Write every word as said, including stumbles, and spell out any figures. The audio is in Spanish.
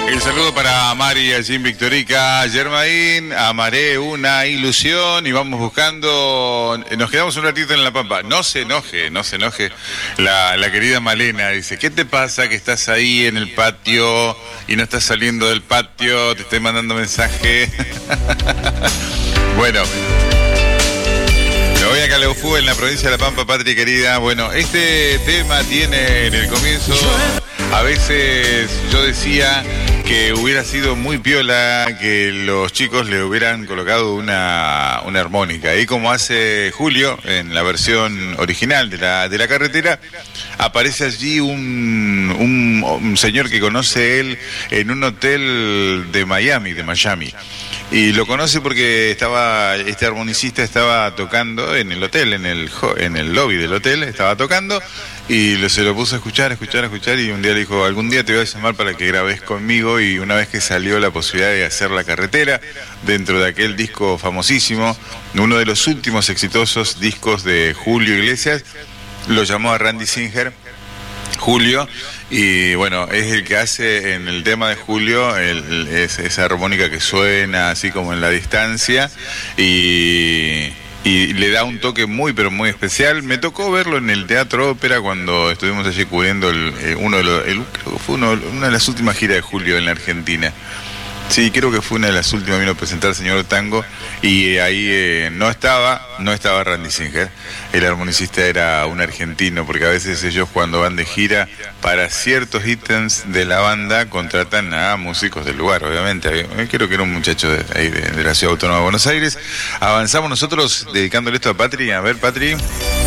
El saludo para Mari allí en Victorica, Germain, amaré una ilusión y vamos buscando, nos quedamos un ratito en La Pampa. No se enoje, no se enoje la, la querida Malena, dice, ¿qué te pasa que estás ahí en el patio y no estás saliendo del patio? Te estoy mandando mensaje. Bueno, me voy a Calefú en la provincia de La Pampa, Patri querida. Bueno, este tema tiene en el comienzo, a veces yo decía que hubiera sido muy piola que los chicos le hubieran colocado una, una armónica. Y como hace Julio, en la versión original de la, de la carretera, aparece allí un, un, un señor que conoce él en un hotel de Miami, de Miami. Y lo conoce porque estaba, este armonicista estaba tocando en el hotel, en el, en el lobby del hotel, estaba tocando y lo, se lo puso a escuchar, a escuchar, a escuchar y un día le dijo, algún día te voy a llamar para que grabes conmigo. Y una vez que salió la posibilidad de hacer La Carretera, dentro de aquel disco famosísimo, uno de los últimos exitosos discos de Julio Iglesias, lo llamó a Randy Singer, Julio, y bueno, es el que hace en el tema de Julio el, es, esa armónica que suena así como en la distancia y, y le da un toque muy pero muy especial. Me tocó verlo en el Teatro Ópera cuando estuvimos allí cubriendo el, el, uno de los, el, creo que fue uno, una de las últimas giras de Julio en la Argentina. Sí, creo que fue una de las últimas, vino a presentar el señor Tango y ahí eh, no estaba, no estaba Randy Singer, el armonicista era un argentino, porque a veces ellos cuando van de gira para ciertos ítems de la banda contratan a músicos del lugar, obviamente. Creo que era un muchacho de, ahí de, de la Ciudad Autónoma de Buenos Aires. Avanzamos nosotros dedicándole esto a Patri. A ver, Patri.